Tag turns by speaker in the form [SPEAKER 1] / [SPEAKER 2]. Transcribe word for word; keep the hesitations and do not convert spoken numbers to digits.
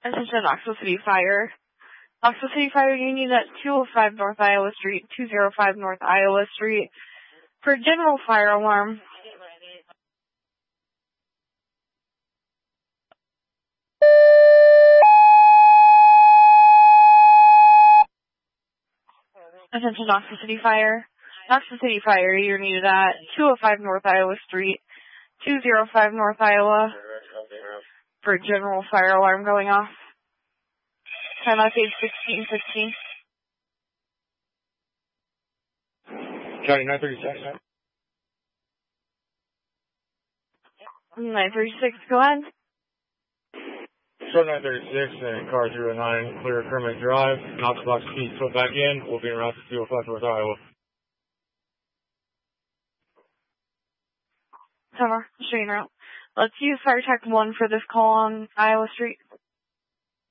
[SPEAKER 1] Attention, Knoxville City Fire. Knoxville City Fire Union at two oh five North Iowa Street, two oh five North Iowa Street. For general fire alarm. Attention, Knoxville City Fire. Knoxville City Fire, you're needed at two oh five North Iowa Street, two oh five North Iowa. For general fire alarm going off. Time out page sixteen sixteen.
[SPEAKER 2] County nine thirty-six.
[SPEAKER 1] nine thirty-six, go ahead.
[SPEAKER 2] Show nine thirty-six and car zero nine, clear Kermit Drive. Knox box key, put back in. We'll be around to two oh five North Iowa.
[SPEAKER 1] Summer, show you route. Let's use fire tech one for this call on Iowa Street.